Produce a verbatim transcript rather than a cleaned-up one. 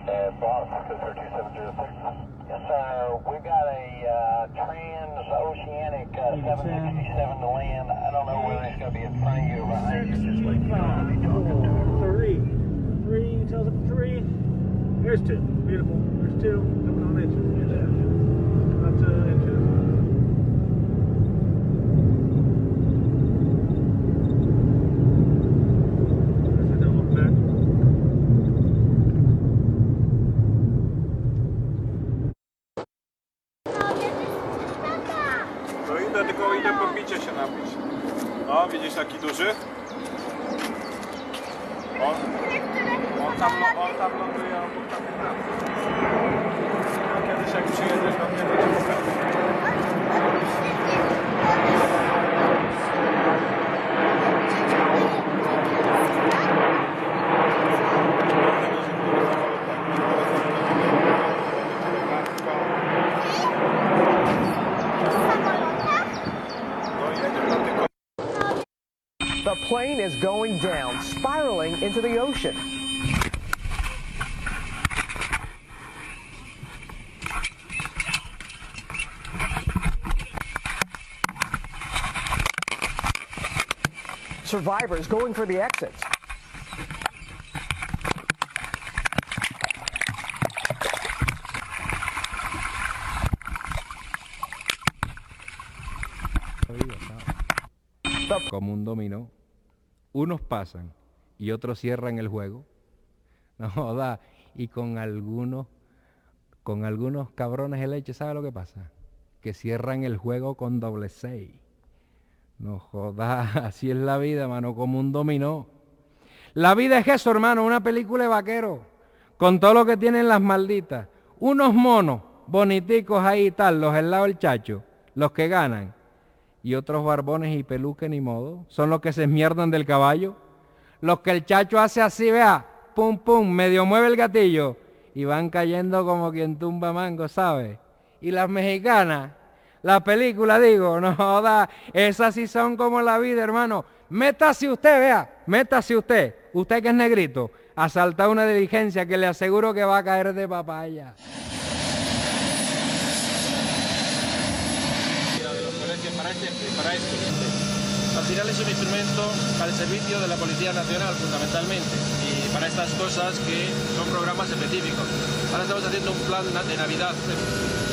Uh, boss, Coaster two seven zero six. Yes, sir. We got a uh, transoceanic uh, seven sixty-seven to land. I don't know whether it's going to be in front of you or behind you. Just like you know, be talking to it. Three. Three. Tells it three. Here's two. Beautiful. There's two. Coming on inches. Here's inches. Up to inches. No idę, tylko idę po picie się napić. No, widzisz taki duży? On, on, tam, on tam ląduje obok tam tam. No, kiedyś jak przyjedziesz do mnie, to ci pokażę. The plane is going down, spiraling into the ocean. Survivors going for the exits. Como un dominó, unos pasan y otros cierran el juego, no joda, y con algunos, con algunos cabrones de leche, ¿sabe lo que pasa? Que cierran el juego con doble seis. No joda, así es la vida, mano, como un dominó. La vida es eso, hermano, una película de vaquero, con todo lo que tienen las malditas. Unos monos boniticos ahí y tal, los del lado del chacho, los que ganan. Y otros barbones y peluques ni modo, son los que se esmierdan del caballo. Los que el chacho hace así, vea, pum pum, medio mueve el gatillo y van cayendo como quien tumba mango, ¿sabe? Y las mexicanas, la película digo, no joda, esas sí son como la vida, hermano. Métase usted, vea, métase usted, usted que es negrito, a saltar una diligencia que le aseguro que va a caer de papaya. Para, este, para esto. Al final es un instrumento para el servicio de la Policía Nacional, fundamentalmente, y para estas cosas que son programas específicos. Ahora estamos haciendo un plan de Navidad